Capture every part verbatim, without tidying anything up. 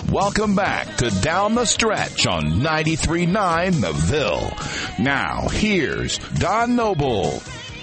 Welcome back to Down the Stretch on ninety-three point nine The Ville. Now, here's Don Noble.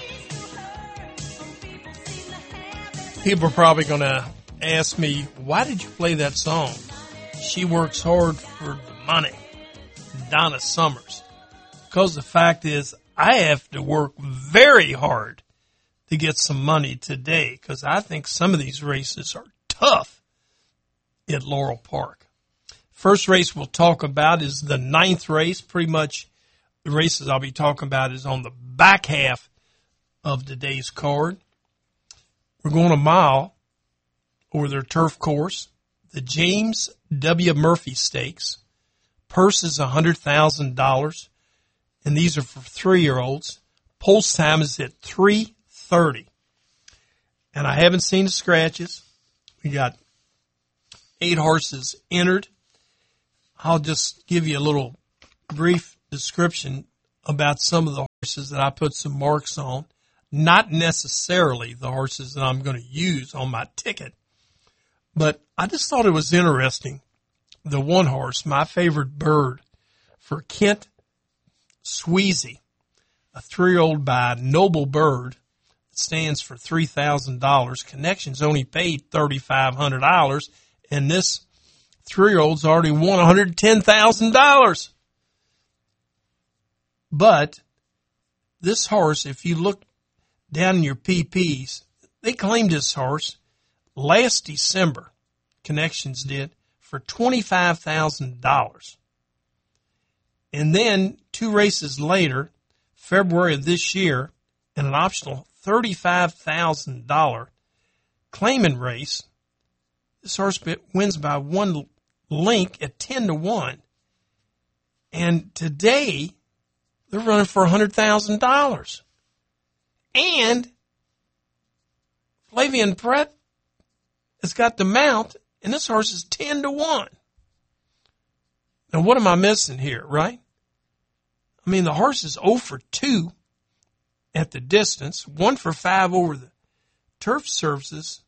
People are probably going to ask me, why did you play that song? She works hard for the money. Donna Summers. Because the fact is, I have to work very hard to get some money today, because I think some of these races are tough at Laurel Park. First race we'll talk about is the ninth race. Pretty much the races I'll be talking about is on the back half of today's card. We're going a mile over their turf course, the James W. Murphy Stakes. Purse is one hundred thousand dollars, and these are for three-year-olds. Pulse time is at three thirty. And I haven't seen the scratches. We got eight horses entered. I'll just give you a little brief description about some of the horses that I put some marks on. Not necessarily the horses that I'm going to use on my ticket, but I just thought it was interesting. The one horse, my favorite bird, for Kent Sweezy, a three-year-old by Noble Bird, stands for three thousand dollars. Connections only paid three thousand five hundred dollars, and this three-year-old's already won one hundred ten thousand dollars. But this horse, if you look down in your P Ps, they claimed this horse last December, Connections did, for twenty-five thousand dollars. And then two races later, February of this year, in an optional thirty-five thousand dollars claiming race, this horse wins by one link at ten to one. And today, they're running for one hundred thousand dollars. And Flavian Pret has got the mount, and this horse is ten to one. Now, what am I missing here, right? I mean, the horse is zero for two at the distance, one for five over the turf surfaces.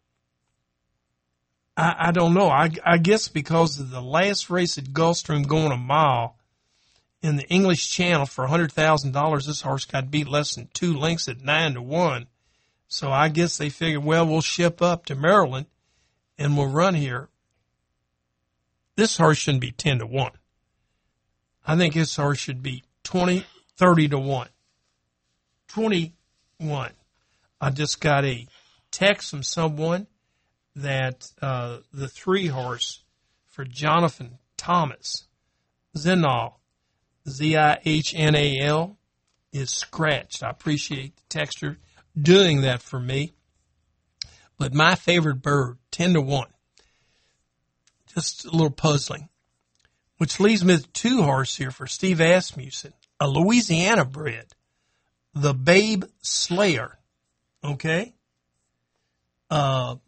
I, I don't know. I, I guess because of the last race at Gulfstream going a mile in the English Channel for one hundred thousand dollars, this horse got beat less than two lengths at nine to one. So I guess they figured, well, we'll ship up to Maryland and we'll run here. This horse shouldn't be ten to one. I think this horse should be twenty, thirty to one. twenty-one. I just got a text from someone that uh, the three horse for Jonathan Thomas, Zinal, Z I H N A L, is scratched. I appreciate the texter doing that for me. But my favorite bird, ten to one. Just a little puzzling. Which leads me to two horse here for Steve Asmussen, a Louisiana bred, the Babe Slayer. Okay? Uh,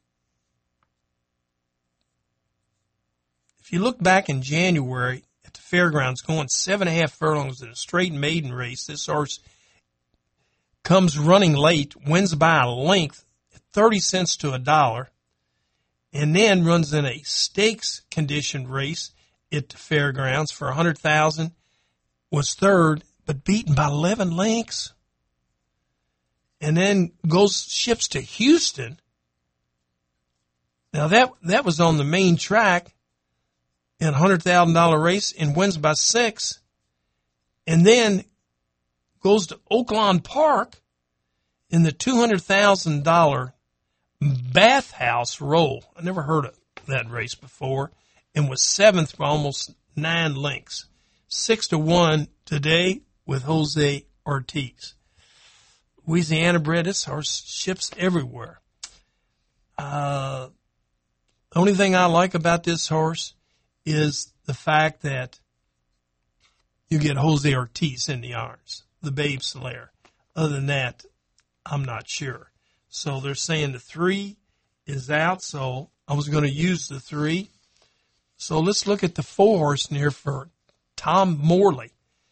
if you look back in January at the fairgrounds, going seven and a half furlongs in a straight maiden race, this horse comes running late, wins by a length at thirty cents to a dollar, and then runs in a stakes conditioned race at the fairgrounds for one hundred thousand dollars, was third, but beaten by eleven lengths. And then goes, ships to Houston. Now that, that was on the main track in a one hundred thousand dollars race and wins by six. And then goes to Oaklawn Park in the two hundred thousand dollars Bathhouse Roll. I never heard of that race before, and was seventh by almost nine lengths. Six to one today with Jose Ortiz. Louisiana bred, this horse ships everywhere. Uh, the only thing I like about this horse is the fact that you get Jose Ortiz in the arms, the Babe Slayer. Other than that, I'm not sure. So they're saying the three is out, so I was going to use the three. So let's look at the four horse in here for Tom Morley.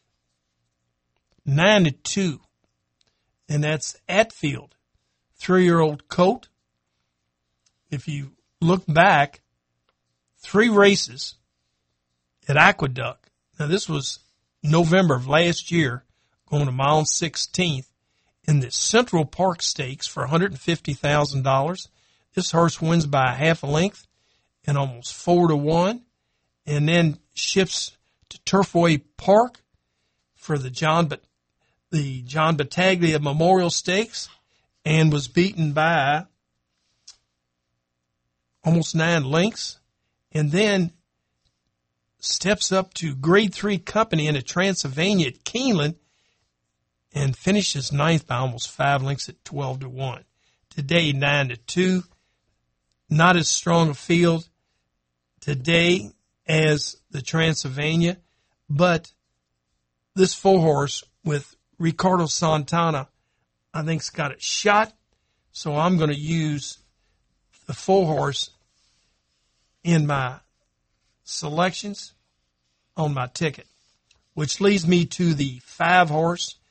Nine to two. And that's Atfield. Three-year-old colt. If you look back, three races at Aqueduct. Now, this was November of last year, going to mile sixteenth in the Central Park Stakes for one hundred fifty thousand dollars. This horse wins by a half a length and almost four to one, and then shifts to Turfway Park for the John but the John Battaglia Memorial Stakes, and was beaten by almost nine lengths, and then steps up to Grade Three Company in a Transylvania at Keeneland and finishes ninth by almost five lengths at twelve to one. Today, nine to two. Not as strong a field today as the Transylvania, but this four horse with Ricardo Santana, I think's got a shot. So I'm going to use the four horse in my selections on my ticket, which leads me to the five horse